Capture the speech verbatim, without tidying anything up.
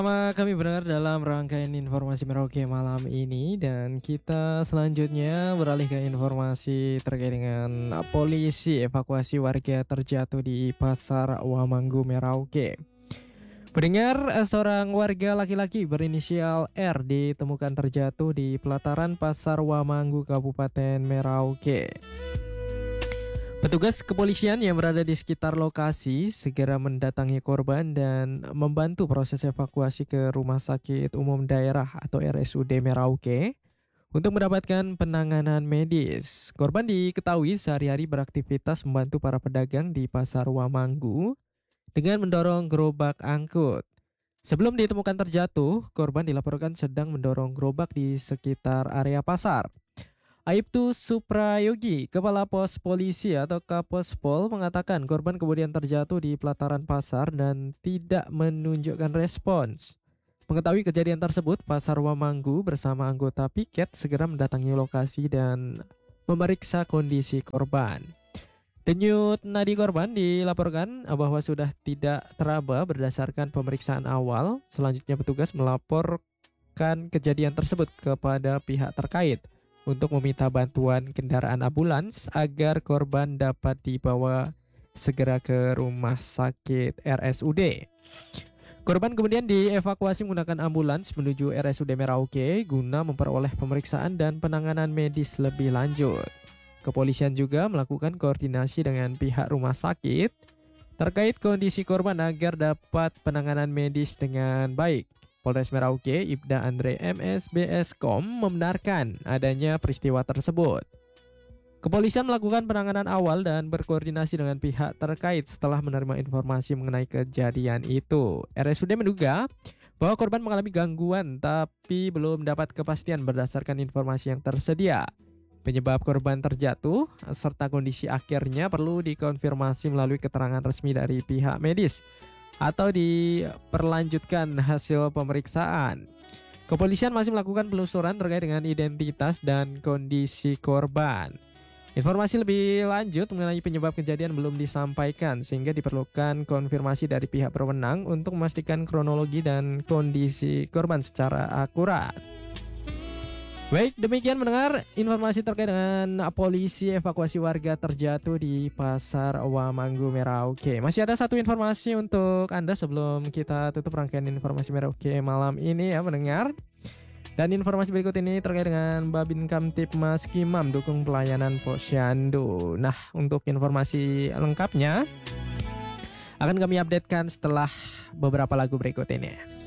Sama kami berdengar dalam rangkaian informasi Merauke malam ini, dan kita selanjutnya beralih ke informasi terkait dengan polisi evakuasi warga terjatuh di Pasar Wamanggu Merauke. Pendengar, seorang warga laki-laki berinisial R ditemukan terjatuh di pelataran Pasar Wamanggu Kabupaten Merauke. Petugas kepolisian yang berada di sekitar lokasi segera mendatangi korban dan membantu proses evakuasi ke Rumah Sakit Umum Daerah atau R S U D Merauke untuk mendapatkan penanganan medis. Korban diketahui sehari-hari beraktivitas membantu para pedagang di Pasar Wamanggu dengan mendorong gerobak angkut. Sebelum ditemukan terjatuh, korban dilaporkan sedang mendorong gerobak di sekitar area pasar. Aibtu Suprayogi, Kepala Pos Polisi atau Kapospol, mengatakan korban kemudian terjatuh di pelataran pasar dan tidak menunjukkan respons. Mengetahui kejadian tersebut, Pasar Wamanggu bersama anggota piket segera mendatangi lokasi dan memeriksa kondisi korban. Denyut nadi korban dilaporkan bahwa sudah tidak teraba berdasarkan pemeriksaan awal. Selanjutnya petugas melaporkan kejadian tersebut kepada pihak terkait untuk meminta bantuan kendaraan ambulans agar korban dapat dibawa segera ke rumah sakit R S U D. Korban kemudian dievakuasi menggunakan ambulans menuju R S U D Merauke guna memperoleh pemeriksaan dan penanganan medis lebih lanjut. Kepolisian juga melakukan koordinasi dengan pihak rumah sakit terkait kondisi korban agar dapat penanganan medis dengan baik. Polres Merauke, Ibda Andre M S B S Kom membenarkan adanya peristiwa tersebut. Kepolisian melakukan penanganan awal dan berkoordinasi dengan pihak terkait setelah menerima informasi mengenai kejadian itu. R S U D menduga bahwa korban mengalami gangguan tapi belum dapat kepastian berdasarkan informasi yang tersedia. Penyebab korban terjatuh serta kondisi akhirnya perlu dikonfirmasi melalui keterangan resmi dari pihak medis atau diperlanjutkan hasil pemeriksaan. Kepolisian masih melakukan penelusuran terkait dengan identitas dan kondisi korban. Informasi lebih lanjut mengenai penyebab kejadian belum disampaikan sehingga diperlukan konfirmasi dari pihak berwenang untuk memastikan kronologi dan kondisi korban secara akurat. Baik, demikian mendengar informasi terkait dengan polisi evakuasi warga terjatuh di Pasar Wamanggu Merauke. Masih ada satu informasi untuk Anda sebelum kita tutup rangkaian informasi Merauke malam ini ya mendengar. Dan informasi berikut ini terkait dengan Babin Kamtipmas Kimam dukung pelayanan Posyandu. Nah, untuk informasi lengkapnya akan kami updatekan setelah beberapa lagu berikut ini.